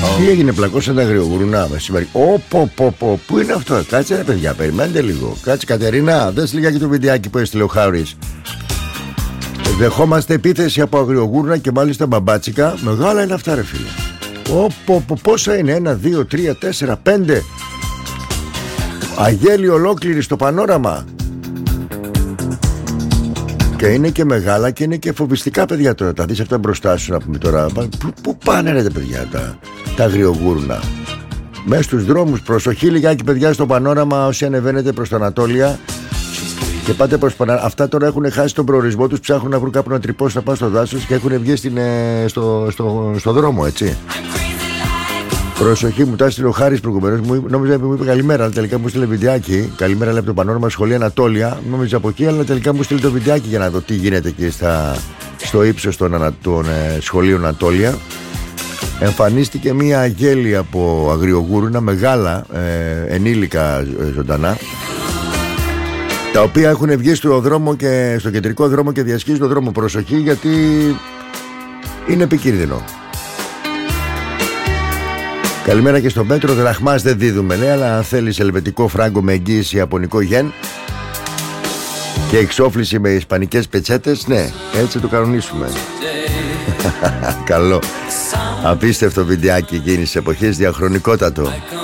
Τι έγινε, πλακώσαν τα αγριογουρνά μεσημέρι. Πού είναι αυτό, κάτσε ρε παιδιά, περιμένετε λίγο. Κάτσε Κατερίνα, δες λιγάκι το βιντεάκι που έστειλε ο Χάρης. Δεχόμαστε επίθεση από αγριογούρνα και μάλιστα μπαμπάτσικα. Μεγάλα είναι αυτά ρε φίλε. Πόσα είναι, 1, 2, 3, 4, 5. Αγέλη ολόκληρη στο πανόραμα. Και είναι και μεγάλα και είναι και φοβιστικά παιδιά τώρα. Τα δεις αυτά μπροστά σου να πούμε τώρα. Πού πάνε ρε παιδιά τα αγριογούρνα. Μέσα στους δρόμους, προσοχή λιγάκι παιδιά στο πανόραμα όσοι ανεβαίνετε προς τα Ανατόλια. Και πάτε προς αυτά τώρα έχουν χάσει τον προορισμό τους. Ψάχνουν να βρουν κάπου να τρυπώσουν να πάνε στο δάσος και έχουν βγει στο δρόμο, έτσι. Προσοχή, μου τα έστειλε ο Χάρης προηγουμένως. Νόμιζα που μου είπε καλημέρα, αλλά τελικά μου στείλε βιντεάκι. Καλημέρα, λέει από το πανόραμα σχολή Ανατόλια. Νόμιζα από εκεί, αλλά τελικά μου στείλε το βιντεάκι για να δω τι γίνεται εκεί στο ύψος των σχολείων Ανατόλια. Εμφανίστηκε μία αγέλη από αγριογούρνα, μεγάλα, ενήλικα ζωντανά, τα οποία έχουν βγει στο δρόμο και στο κεντρικό δρόμο και διασχίζουν τον δρόμο. Προσοχή, γιατί είναι επικίνδυνο. Καλημέρα και στον Πέτρο. Δραχμάς δεν δίδουμε, λέει, αλλά αν θέλεις ελβετικό φράγκο με εγγύηση ιαπωνικό γεν και εξόφληση με ισπανικές πετσέτες, ναι, έτσι το κανονίσουμε. Καλό. Απίστευτο βιντεάκι εκείνης της εποχής, διαχρονικότατο.